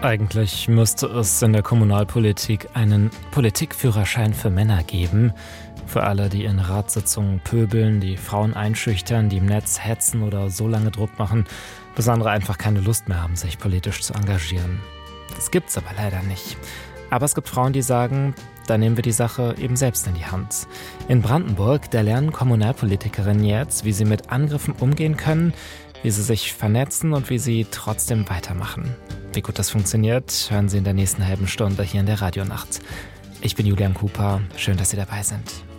Eigentlich müsste es in der Kommunalpolitik einen Politikführerschein für Männer geben. Für alle, die in Ratssitzungen pöbeln, die Frauen einschüchtern, die im Netz hetzen oder so lange Druck machen, bis andere einfach keine Lust mehr haben, sich politisch zu engagieren. Das gibt's aber leider nicht. Aber es gibt Frauen, die sagen, da nehmen wir die Sache eben selbst in die Hand. In Brandenburg, da lernen Kommunalpolitikerinnen jetzt, wie sie mit Angriffen umgehen können, wie sie sich vernetzen und wie sie trotzdem weitermachen. Wie gut das funktioniert, hören Sie in der nächsten halben Stunde hier in der Radionacht. Ich bin Julian Cooper, schön, dass Sie dabei sind.